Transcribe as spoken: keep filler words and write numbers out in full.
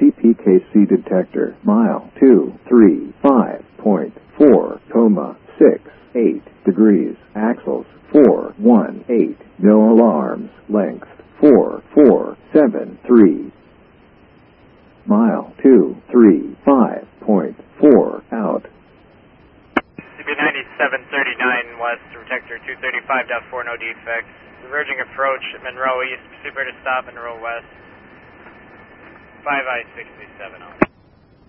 C P K C detector. Mile two three five point four, coma six eight degrees. Axles four one eight. No alarms. Length four four seven three. Mile two three five point four out. C B ninety-seven thirty-nine west, detector two thirty-five point four, no defects. Diverging approach at Monroe East, super to stop Monroe West. five I sixty-seven on.